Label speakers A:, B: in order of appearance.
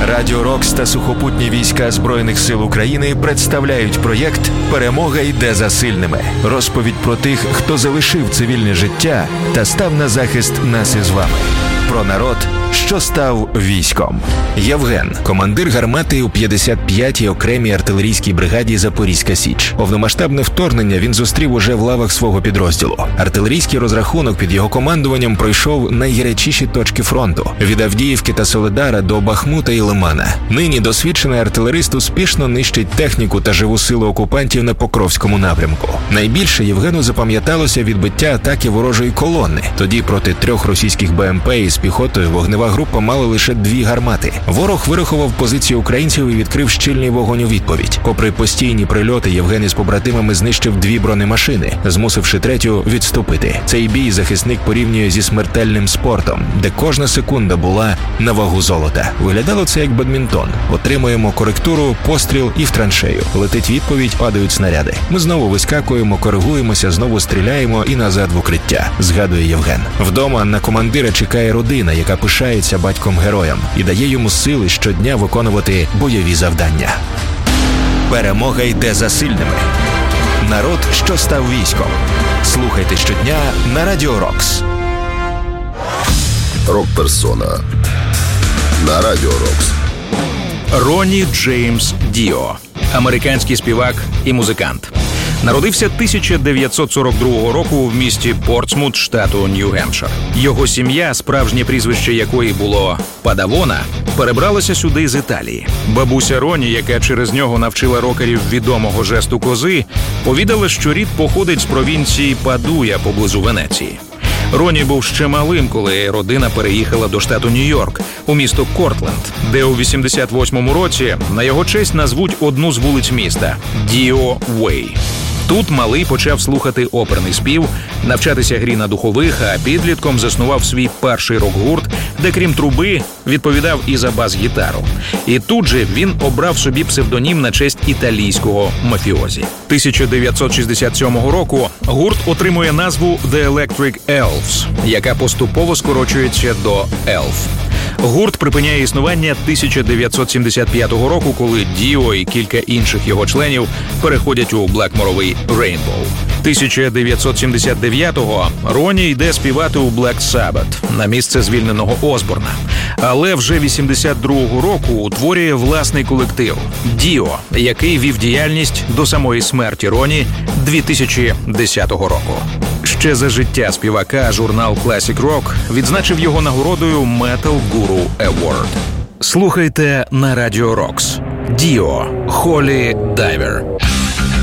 A: Радіо Рокс та сухопутні війська Збройних сил України представляють проєкт «Перемога йде за сильними». Розповідь про тих, хто залишив цивільне життя та став на захист нас із вами. Про народ, що став військом. Євген – командир гармати у 55-й окремій артилерійській бригаді «Запорізька Січ». Повномасштабне вторгнення він зустрів уже в лавах свого підрозділу. Артилерійський розрахунок під його командуванням пройшов найгарячіші точки фронту – від Авдіївки та Солидара до Бахмута і Лимана. Нині досвідчений артилерист успішно нищить техніку та живу силу окупантів на Покровському напрямку. Найбільше Євгену запам'яталося відбиття атаки ворожої колони. Тоді проти 3 російських БМП із піхотою вогнева група мала лише 2 гармати. Ворог вирахував позиції українців і відкрив щільний вогонь у відповідь. Попри постійні прильоти, Євген із побратимами знищив 2 бронемашини, змусивши 3-ю відступити. Цей бій захисник порівнює зі смертельним спортом, де кожна секунда була на вагу золота. Виглядало це як бадмінтон. Отримуємо коректуру, постріл і в траншею. Летить відповідь, падають снаряди. Ми знову вискакуємо, коригуємося, знову стріляємо і назад в укриття, згадує Євген. Вдома на командира чекає родина, яка пишається батьком-героєм і дає йому сили щодня виконувати бойові завдання. Перемога йде за сильними. Народ, що став військом. Слухайте щодня на Радіо Рокс.
B: Рок-персона на Радіо Рокс.
C: Ронні Джеймс Діо – американський співак і музикант. Народився 1942 року в місті Портсмут, штату Нью-Гемпшир. Його сім'я, справжнє прізвище якої було Падавона, перебралася сюди з Італії. Бабуся Ронні, яка через нього навчила рокерів відомого жесту кози, повідала, що рід походить з провінції Падуя поблизу Венеції. Ронні був ще малим, коли родина переїхала до штату Нью-Йорк, у місто Кортленд, де у 88-му році на його честь назвуть одну з вулиць міста – Діо Уей. Тут малий почав слухати оперний спів, навчатися грі на духових, а підлітком заснував свій перший рок-гурт, де крім труби відповідав і за бас-гітару. І тут же він обрав собі псевдонім на честь італійського мафіозі. 1967 року гурт отримує назву The Electric Elves, яка поступово скорочується до ELF. Гурт припиняє існування 1975 року, коли Діо і кілька інших його членів переходять у блекморовий Rainbow. 1979-го Ронні йде співати у Black Sabbath на місце звільненого Осборна. Але вже 82-го року утворює власний колектив Діо, який вів діяльність до самої смерті Ронні 2010 року. Ще за життя співака журнал Classic Rock відзначив його нагородою Metal Guru Award. Слухайте на Радіо Рокс. Діо, Holy Diver.